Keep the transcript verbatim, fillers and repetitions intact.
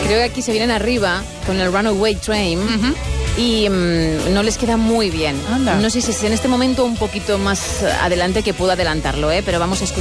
Creo que aquí se vienen arriba con el Runaway Train. Uh-huh. Y mmm, no les queda muy bien. Anda. No sé si es en este momento un poquito más adelante que puedo adelantarlo, ¿eh? Pero vamos a escuchar.